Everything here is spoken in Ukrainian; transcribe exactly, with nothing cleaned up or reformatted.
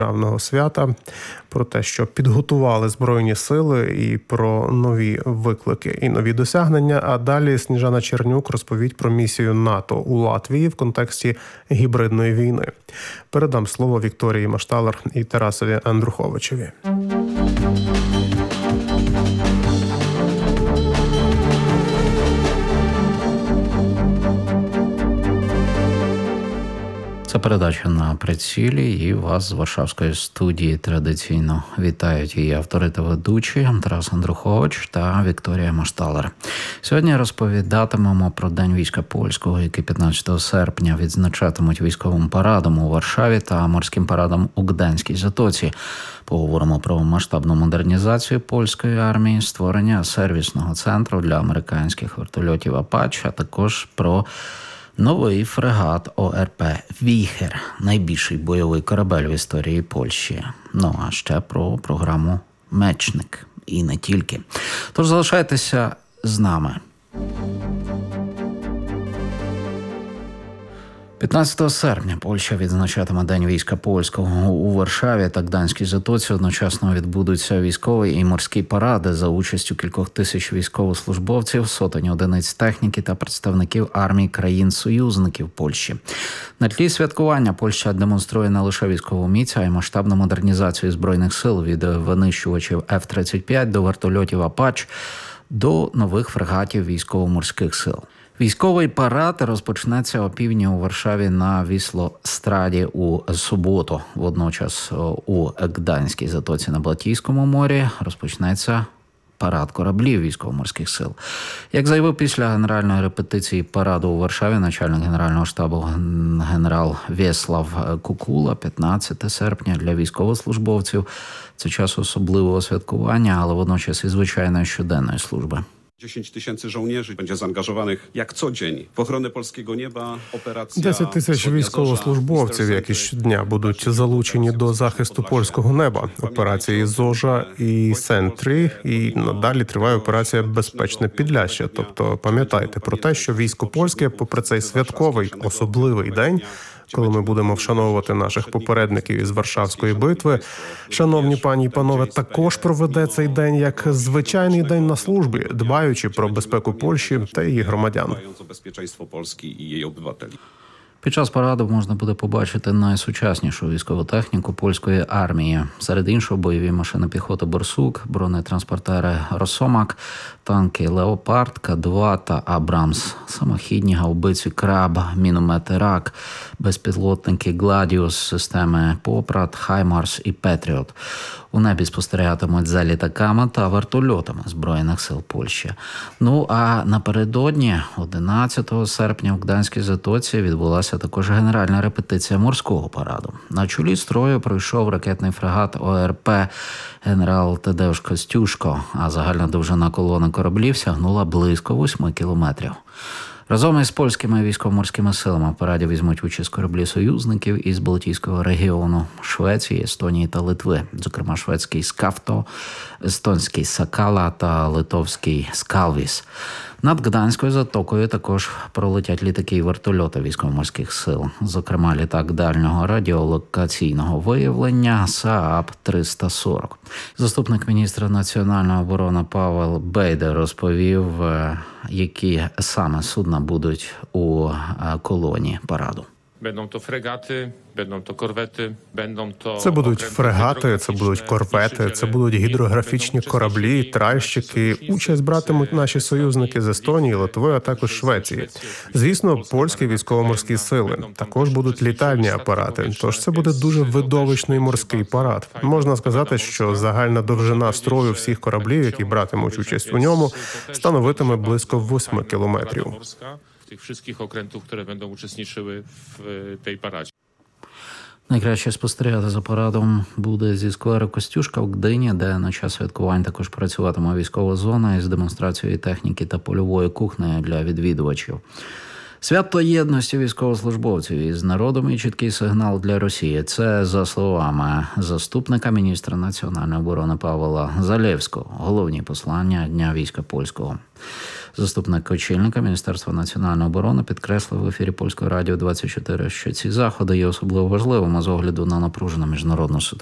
державного свята, про те, що підготували Збройні сили і про нові виклики і нові досягнення. А далі Сніжана Чернюк розповість про місію НАТО у Латвії в контексті гібридної війни. Передам слово Вікторії Машталер і Тарасові Андруховичеві. Це передача «На прицілі», і вас з Варшавської студії традиційно вітають її автори та ведучі Тарас Андрухович та Вікторія Машталер. Сьогодні розповідатимемо про День війська польського, який п'ятнадцятого серпня відзначатимуть військовим парадом у Варшаві та морським парадом у Гданській затоці. Поговоримо про масштабну модернізацію польської армії, створення сервісного центру для американських вертольотів «Апач», а також про новий фрегат О Ер Пе «Віхер», найбільший бойовий корабель в історії Польщі. Ну, а ще про програму «Мечник». І не тільки. Тож залишайтеся з нами. п'ятнадцятого серпня Польща відзначатиме День війська польського. У Варшаві та Гданській затоці одночасно відбудуться військовий і морські паради за участю кількох тисяч військовослужбовців, сотень одиниць техніки та представників армій країн-союзників Польщі. На тлі святкування Польща демонструє не лише військову міць, а й масштабну модернізацію збройних сил від винищувачів Еф тридцять п'ять до вертольотів «Апач» до нових фрегатів військово-морських сил. Військовий парад розпочнеться о півдні у Варшаві на Вісло-Страді у суботу. Водночас у Гданській затоці на Балтійському морі розпочнеться парад кораблів військово-морських сил. Як заявив після генеральної репетиції параду у Варшаві начальник Генерального штабу генерал Вєслав Кукула, п'ятнадцятого серпня для військовослужбовців – це час особливого святкування, але водночас і звичайної щоденної служби. десять тисяч żołnierzy będzie zaangażowanych jak co dzień w ochronę polskiego nieba. Операція десять тисяч військовослужбовців, які щодня будуть залучені до захисту польського неба. Операції «Зожа» і «Сентрі», і надалі триває операція «Безпечне Підляшшя». Тобто пам'ятайте про те, що військо польське, попри цей святковий, особливий день, коли ми будемо вшановувати наших попередників із Варшавської битви, шановні пані і панове, також проведе цей день як звичайний день на службі, дбаючи про безпеку Польщі та її громадян. Під час параду можна буде побачити найсучаснішу військову техніку польської армії. Серед іншого бойові машини піхоти «Борсук», бронетранспортери «Росомак», танки «Леопард», Ка два та «Абрамс», самохідні гаубиці «Краб», міномети «Рак», безпілотники «Гладіус», системи «Попрат», «Хаймарс» і «Петріот». У небі спостерігатимуть за літаками та вертольотами Збройних сил Польщі. Ну а напередодні, одинадцятого серпня, в Гданській затоці відбулася також генеральна репетиція морського параду. На чолі строю пройшов ракетний фрегат О Ер Пе генерал Тадеуш Костюшко, а загальна довжина колони кораблів сягнула близько восьми кілометрів. Разом із польськими військово-морськими силами в параді візьмуть участь кораблі союзників із Балтійського регіону – Швеції, Естонії та Литви. Зокрема, шведський «Скафто», естонський «Сакала» та литовський «Скалвіс». Над Гданською затокою також пролетять літаки і вертольоти військово-морських сил. Зокрема, літак дальнього радіолокаційного виявлення СААП триста сорок. Заступник міністра національної оборони Павел Бейдер розповів, які саме судна будуть у колоні параду. Będą to fregaty, będą to korwety, będą to... Це будуть фрегати, це будуть корвети, це будуть гідрографічні кораблі, тральщики. Участь братимуть наші союзники з Естонії, Литви, а також Швеції. Звісно, польські військово-морські сили. Також будуть літальні апарати. Тож це буде дуже видовищний морський парад. Можна сказати, що загальна довжина строю всіх кораблів, які братимуть участь у ньому, становитиме близько восьми кілометрів. Tych wszystkich okrętów, które będą uczestniczyły w tej paradzie. Найкраще спостерігати за парадом буде зі скверу Костюшка в Гдині, де на час святкувань також працюватиме військова зона із демонстрацією техніки та польової кухні для відвідувачів. Свято єдності військовослужбовців із народом і чіткий сигнал для Росії. Це за словами заступника міністра національної оборони Павла Залєвського. Головні послання Дня війська польського. Заступник очільника Міністерства національної оборони підкреслив в ефірі Польського радіо двадцять чотири, що ці заходи є особливо важливими з огляду на напружену міжнародну ситуацію.